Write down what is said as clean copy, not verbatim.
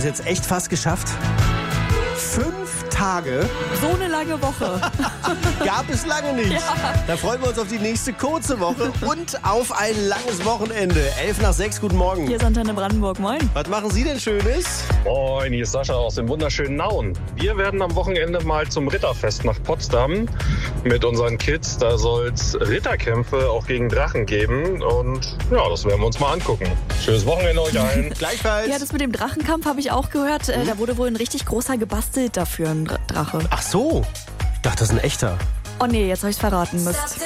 jetzt echt fast geschafft. 5 Tage So eine lange Woche. gab es lange nicht. Ja. Da freuen wir uns auf die nächste kurze Woche und auf ein langes Wochenende. 5:55, guten Morgen. Hier ist Antenne Brandenburg, moin. Was machen Sie denn Schönes? Moin, hier ist Sascha aus dem wunderschönen Nauen. Wir werden am Wochenende mal zum Ritterfest nach Potsdam mit unseren Kids. Da soll es Ritterkämpfe auch gegen Drachen geben und ja, das werden wir uns mal angucken. Schönes Wochenende euch allen. Gleichfalls. Ja, das mit dem Drachenkampf habe ich auch gehört. Da wurde wohl ein richtig großer gebastelt dafür, ein Drache. Ach so. Ich dachte, das ist ein echter. Oh nee, jetzt habe ich es verraten. Mist.